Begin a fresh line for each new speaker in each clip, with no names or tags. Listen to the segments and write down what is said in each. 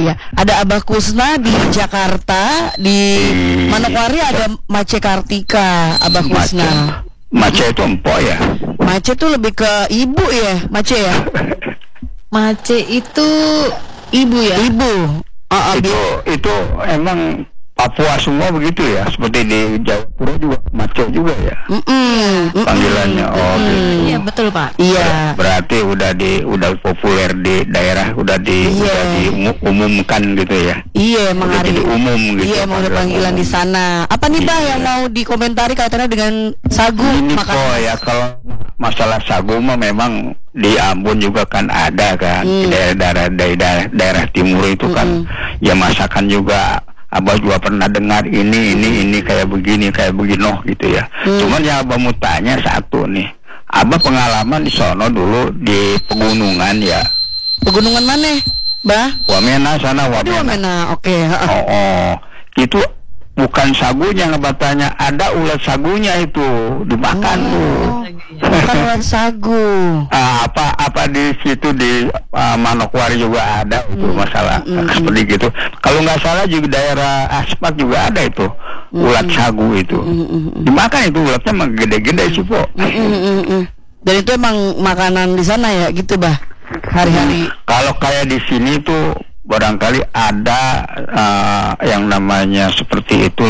Iya, ada Abah Kusna di Jakarta, di Manokwari ada Mace Kartika, Abah Kusna.
Mace itu empok ya?
Mace itu lebih ke ibu ya, Mace ya?
Mace itu ibu ya?
Ibu.
Itu emang Papua semua begitu ya, seperti di Jayapura juga Mace juga ya. Panggilannya. Gitu.
Iya betul Pak.
Iya.
Berarti udah populer di daerah, udah diumumkan gitu ya.
Iya, emang
udah
hari
jadi umum gitu.
Iya, emang udah panggilan di sana. Apa nih Bah yang mau dikomentari kaitannya dengan sagu?
Ini kok ya, kalau masalah sagu mah memang di Ambon juga kan ada kan, di daerah timur itu kan, ya masakan juga. Abah juga pernah dengar ini kayak begini gitu ya. Cuman yang Abah mau tanya satu nih, Abah pengalaman di sono dulu di pegunungan ya.
Pegunungan mana, Bah?
Wamena sana,
Wamena. Oke.
Itu bukan sagunya, Abah tanya, ada ulat sagunya itu dimakan tuh.
Bukan ulat sagu.
Apa di situ di Manokwari juga ada itu masalah seperti gitu. Kalau nggak salah juga daerah Aspak juga ada itu ulat sagu itu. Dimakan itu ulatnya emang gede-gede sih Po.
Dan itu emang makanan di sana ya gitu Bah hari-hari.
Kalau kayak di sini tuh barangkali ada yang namanya seperti itu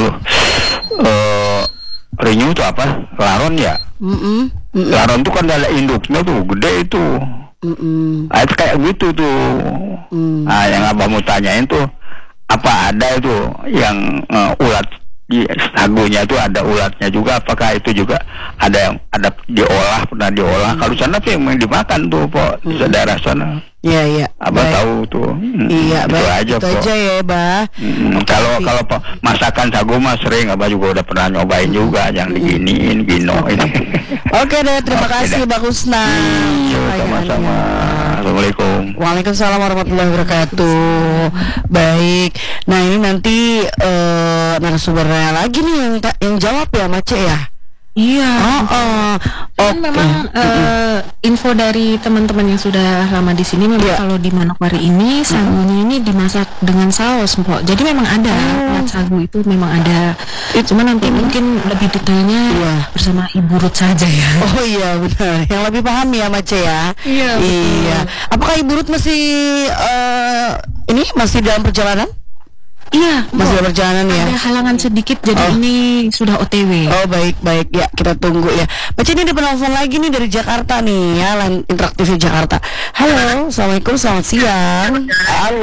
Rinyu itu apa? Laron ya? Laron tuh kan ada induknya tuh, gede itu. Itu kayak gitu tuh. Nah, yang Abah mau tanyain tuh, apa ada itu yang ulat di sagunya itu ada ulatnya juga? Apakah itu juga ada pernah diolah? Kalau sana tuh yang dimakan tuh, Po, di daerah sana.
Iya.
Abah tahu tuh.
Iya,
itu aja,
itu aja ya, Bah.
Kalau masakan sagu mah sering Abah juga udah pernah nyobain juga yang diginiin, gino ini.
Oke deh, terima kasih Mbak Kusna.
Sama-sama. Assalamualaikum.
Waalaikumsalam warahmatullahi wabarakatuh. Baik. Nah, ini nanti narasumbernya lagi nih yang jawab ya, Mace ya.
Iya. Kan memang info dari teman-teman yang sudah lama di sini memang kalau di Manokwari ini sagunya ini dimasak dengan saus, Mpok. Jadi memang ada ulat sagu itu memang ada. Cuma nanti mungkin lebih detailnya bersama Ibu Ruth saja ya.
Oh iya benar. Yang lebih paham ya Mace ya. Iya. Apakah Ibu Ruth masih dalam perjalanan?
Iya,
masih ada perjalanan ya.
Ada halangan sedikit, jadi ini sudah OTW.
Oh baik ya, kita tunggu ya. Baca ini ada penelpon lagi nih dari Jakarta nih ya, Interaktif Jakarta. Halo, assalamualaikum, selamat siang.
Halo.